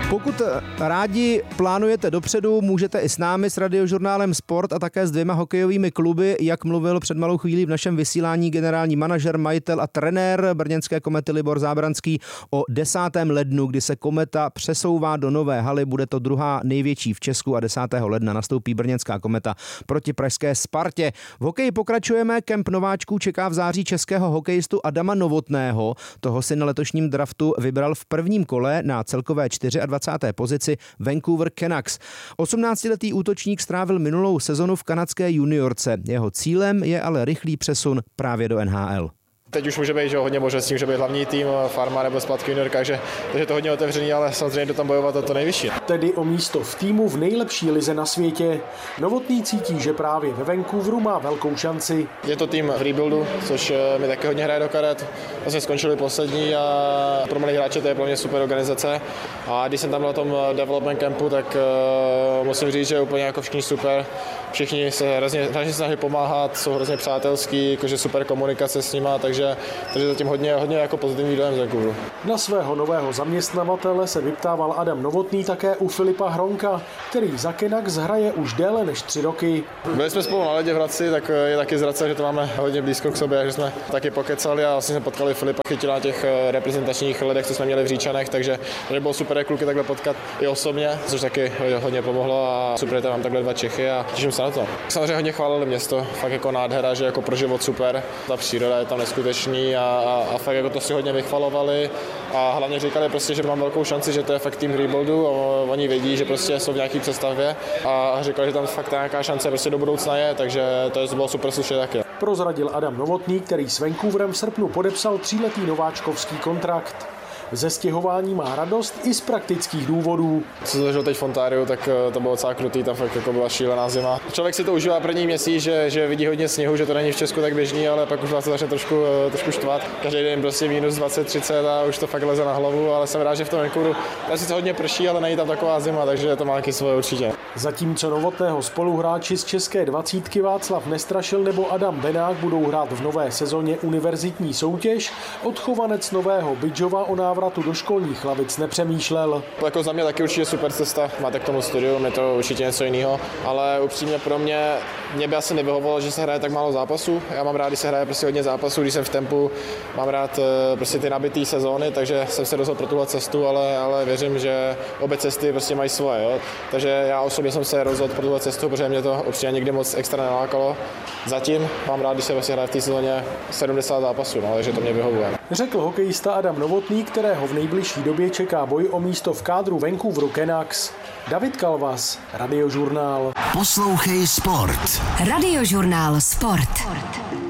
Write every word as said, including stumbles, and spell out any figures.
Pokud rádi plánujete dopředu, můžete i s námi, s Radiožurnálem Sport a také s dvěma hokejovými kluby, jak mluvil před malou chvílí v našem vysílání generální manažer, majitel a trenér brněnské Komety Libor Zábranský o desátém lednu, kdy se Kometa přesouvá do nové haly. Bude to druhá největší v Česku a desátého ledna nastoupí brněnská Kometa proti pražské Spartě. V hokeji pokračujeme, kemp nováčků čeká v září českého hokejistu Adama Novotného. Toho si na letošním draftu vybral v prvním kole na celkové dvacáté čtvrté pozici Vancouver Canucks. osmnáctiletý útočník strávil minulou sezonu v kanadské juniorce. Jeho cílem je ale rychlý přesun právě do N H L. Teď už může být, že hodně možností, může být hlavní tým, farma nebo zpátky junior, takže, takže to hodně otevřený, ale samozřejmě to tam bojovat o to nejvyšší. Tedy o místo v týmu v nejlepší lize na světě. Novotný cítí, že právě ve Vancouveru má velkou šanci. Je to tým v rebuildu, což mi taky hodně hraje do karet. Vlastně skončili poslední a pro mladé hráče to je pro mě super organizace. A když jsem tam na tom development campu, tak uh, musím říct, že je úplně jako všichni super. Všichni se hrozně, hrozně snaží pomáhat, jsou hrozně přátelský, jakože super komunikace s nima, takže, takže zatím hodně, hodně jako pozitivní dojem z Vancouveru. Na svého nového zaměstnavatele se vyptával Adam Novotný také u Filipa Hronka, který za Canucks hraje už déle než tři roky. Byli jsme spolu na ledě v Hradci, tak je taky z Hradce, že to máme hodně blízko k sobě, že jsme taky pokecali a vlastně jsme potkali Filipa Chytila na těch reprezentačních ledech, co jsme měli v Říčanech, takže to bylo super kluky takhle potkat i osobně, což taky hodně pomohlo a super, že mám takhle dva Čechy a těším se na to. Samozřejmě hodně chválili město, fakt jako nádhera, že jako pro život super, ta příroda je tam neskutečný a, a, a fakt jako to si hodně vychvalovali a hlavně říkali prostě, že mám velkou šanci, že to je fakt tým rebuildu a oni vědí, že prostě jsou v nějaký představě a říkali, že tam fakt nějaká šance prostě do budoucna je, takže to je, bylo super slyšet taky. Prozradil Adam Novotný, který s Vancouverem v srpnu podepsal tříletý nováčkovský kontrakt. Ze stěhování má radost i z praktických důvodů. Co se zažil teď v Ontáriu, tak to bylo docela krutý, tam fakt jako byla šílená zima. Člověk si to užívá první měsíc, že, že vidí hodně sněhu, že to není v Česku tak běžný, ale pak už vás to začne trošku, trošku štvat. Každý den prostě minus dvacet třicet a už to fakt leze na hlavu, ale jsem rád, že v tom Vancouveru tam sice hodně prší, ale není tam taková zima, takže to má taky svoje určitě. Zatímco Novotného spoluhráči z české dvacítky Václav Nestrašil nebo Adam Benák budou hrát v nové sezóně univerzitní soutěž, odchovanec Nového Bydžova o návratu do školních lavic nepřemýšlel. Jako za mě taky určitě super cesta, máte k tomu studium, je to určitě něco jiného, ale upřímně pro mě, mě by asi nevyhovovalo, že se hraje tak málo zápasů. Já mám rád, když se hraje prostě hodně zápasů, když jsem v tempu, mám rád prostě ty nabitý sezóny, takže jsem se rozhodl pro tuhle cestu, ale, ale věřím, že obě cesty prostě mají svoje. Jo? Takže já osobně jsem se rozhodl pro tuhle cestu, protože mě to upřímně nikdy moc extra nelákalo. Zatím mám rád, když se vlastně hraje v té sezóně sedmdesát zápasů, no, takže to mě vyhovuje. Řekl hokejista Adam Novotný, kterého v nejbližší době čeká boj o místo v kádru Vancouveru Canucks. David Kalvas, Radiožurnál. Poslouchej Sport. Radiožurnál Sport.